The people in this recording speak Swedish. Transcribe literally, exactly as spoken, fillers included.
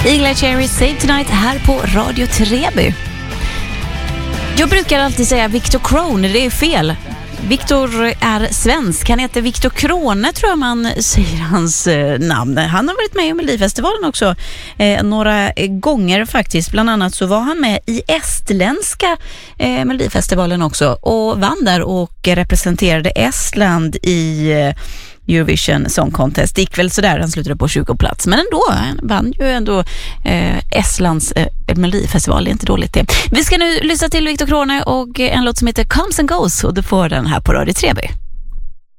Eagle-Eye Cherry, Save Tonight här på Radio Treby. Jag brukar alltid säga Viktor Krone, det är fel. Viktor är svensk. Han heter Viktor Krone, tror jag man säger hans eh, namn. Han har varit med i Melodifestivalen också eh, några gånger faktiskt. Bland annat så var han med i estländska eh, Melodifestivalen också och vann där och representerade Estland i eh, Eurovision Song Contest. Det gick väl sådär, han slutade på tjugonde plats. Men ändå, han vann ju ändå eh, Estlands eh, Melodifestival, det är inte dåligt det. Vi ska nu lyssna till Viktor Krone och en låt som heter Comes and Goes och du får den här på Radio Treby.